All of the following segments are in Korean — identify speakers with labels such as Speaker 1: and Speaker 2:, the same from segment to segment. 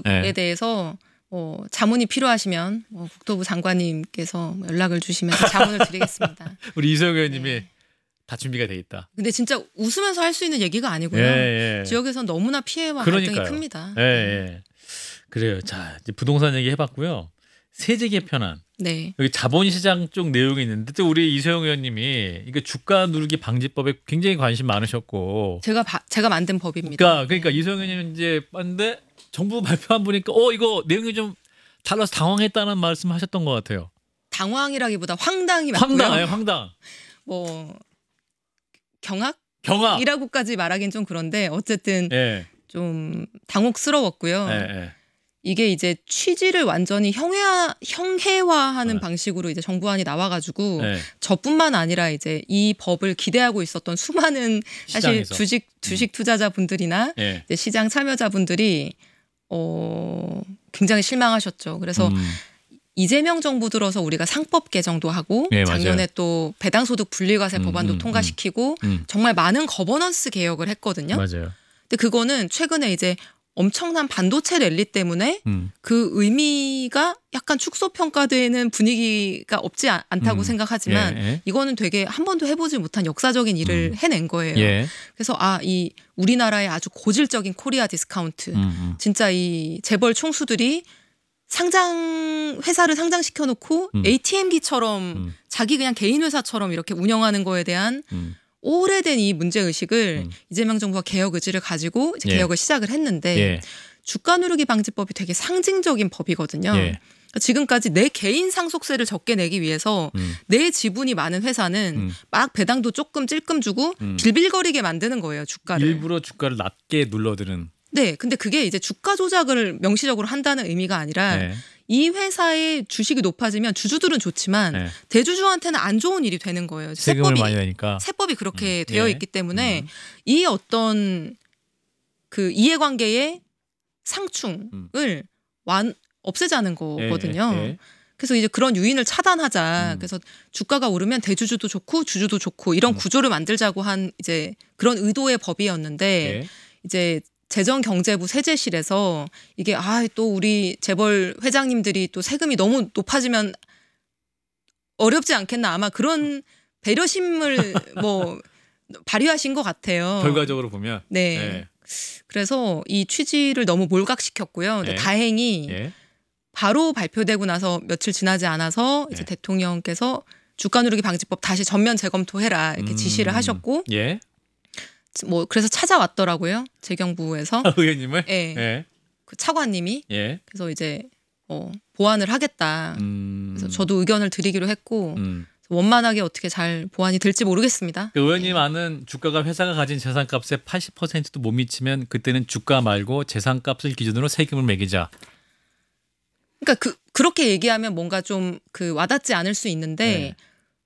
Speaker 1: 네. 대해서 자문이 필요하시면 국토부 장관님께서 연락을 주시면 자문을 드리겠습니다.
Speaker 2: 우리 이소영 의원님이 다 준비가 돼 있다.
Speaker 1: 근데 진짜 웃으면서 할 수 있는 얘기가 아니고요. 지역에선 너무나 피해와 갈등이 큽니다.
Speaker 2: 그래요. 자, 이제 부동산 얘기 해봤고요. 세제 개편안.
Speaker 1: 네.
Speaker 2: 여기 자본시장 쪽 내용이 있는데 또 우리 이소영 의원님이 이거 주가 누르기 방지법에 굉장히 관심 많으셨고.
Speaker 1: 제가 만든 법입니다.
Speaker 2: 그러니까 이소영 의원님 이제 봤는데 정부 발표한 보니까 이거 내용이 좀 달라서 당황했다는 말씀하셨던 것 같아요.
Speaker 1: 당황이라기보다 황당이 맞고요.
Speaker 2: 황당.
Speaker 1: 경악이라고까지 말하기는 좀 그런데 어쨌든 좀 당혹스러웠고요. 이게 이제 취지를 완전히 형해화하는 방식으로 이제 정부안이 나와가지고 저뿐만 아니라 이제 이 법을 기대하고 있었던 수많은 사실 주식 투자자분들이나 이제 시장 참여자분들이 굉장히 실망하셨죠. 그래서 이재명 정부 들어서 우리가 상법 개정도 하고 작년에
Speaker 2: 맞아요.
Speaker 1: 또 배당소득 분리과세 법안도 통과시키고 정말 많은 거버넌스 개혁을 했거든요.
Speaker 2: 맞아요.
Speaker 1: 근데 그거는 최근에 이제 엄청난 반도체 랠리 때문에 그 의미가 약간 축소평가되는 분위기가 없지 않다고 생각하지만 이거는 되게 한 번도 해보지 못한 역사적인 일을 해낸 거예요. 그래서 이 우리나라의 아주 고질적인 코리아 디스카운트 진짜 이 재벌 총수들이 회사를 상장시켜 놓고 ATM기처럼 자기 그냥 개인 회사처럼 이렇게 운영하는 거에 대한 오래된 이 문제의식을 이재명 정부가 개혁 의지를 가지고 이제 개혁을 시작을 했는데 주가 누르기 방지법이 되게 상징적인 법이거든요. 그러니까 지금까지 내 개인 상속세를 적게 내기 위해서 내 지분이 많은 회사는 막 배당도 조금 찔끔 주고 빌빌거리게 만드는 거예요. 주가를.
Speaker 2: 일부러 주가를 낮게 눌러드는.
Speaker 1: 네. 근데 그게 이제 주가 조작을 명시적으로 한다는 의미가 아니라 이 회사의 주식이 높아지면 주주들은 좋지만 대주주한테는 안 좋은 일이 되는 거예요.
Speaker 2: 세금을 많이 내니까.
Speaker 1: 세법이 그렇게 되어 있기 때문에 이 어떤 그 이해관계의 상충을 없애자는 거거든요. 그래서 이제 그런 유인을 차단하자. 그래서 주가가 오르면 대주주도 좋고 주주도 좋고 이런 구조를 만들자고 한 이제 그런 의도의 법이었는데 이제 재정경제부 세제실에서 이게 또 우리 재벌 회장님들이 또 세금이 너무 높아지면 어렵지 않겠나 아마 그런 배려심을 발휘하신 것 같아요.
Speaker 2: 결과적으로 보면.
Speaker 1: 그래서 이 취지를 너무 몰각시켰고요. 근데 다행히 바로 발표되고 나서 며칠 지나지 않아서 이제 대통령께서 주가 누르기 방지법 다시 전면 재검토해라 이렇게 지시를 하셨고 그래서 찾아왔더라고요. 재경부에서.
Speaker 2: 의원님을?
Speaker 1: 그 차관님이. 그래서 이제 보완을 하겠다. 그래서 저도 의견을 드리기로 했고 원만하게 어떻게 잘 보완이 될지 모르겠습니다.
Speaker 2: 그 의원님 아는 주가가 회사가 가진 재산값의 80%도 못 미치면 그때는 주가 말고 재산값을 기준으로 세금을 매기자.
Speaker 1: 그러니까 그렇게 얘기하면 뭔가 좀 와닿지 않을 수 있는데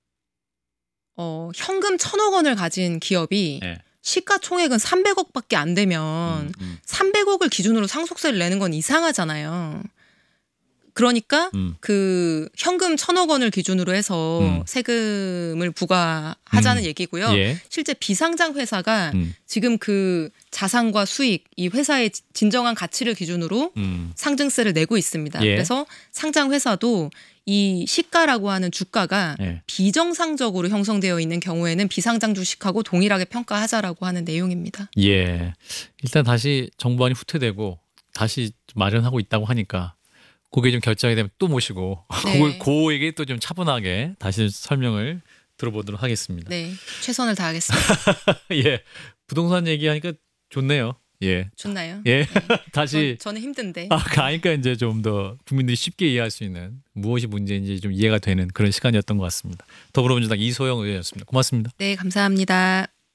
Speaker 1: 현금 1,000억 원을 가진 기업이 시가총액은 300억밖에 안 되면 300억을 기준으로 상속세를 내는 건 이상하잖아요. 그러니까 그 현금 1,000억 원을 기준으로 해서 세금을 부과하자는 얘기고요. 실제 비상장 회사가 지금 그 자산과 수익, 이 회사의 진정한 가치를 기준으로 상증세를 내고 있습니다. 그래서 상장 회사도 이 시가라고 하는 주가가 비정상적으로 형성되어 있는 경우에는 비상장 주식하고 동일하게 평가하자라고 하는 내용입니다.
Speaker 2: 일단 다시 정부안이 후퇴되고 다시 마련하고 있다고 하니까 그게 좀 결정이 되면 또 모시고 그에게 또 좀 차분하게 다시 설명을 들어보도록 하겠습니다.
Speaker 1: 최선을 다하겠습니다.
Speaker 2: 부동산 얘기하니까 좋네요.
Speaker 1: 좋나요?
Speaker 2: 다시
Speaker 1: 저는 힘든데.
Speaker 2: 그러니까 이제 좀 더 국민들이 쉽게 이해할 수 있는 무엇이 문제인지 좀 이해가 되는 그런 시간이었던 것 같습니다. 더불어민주당 이소영 의원이었습니다. 고맙습니다.
Speaker 1: 네, 감사합니다.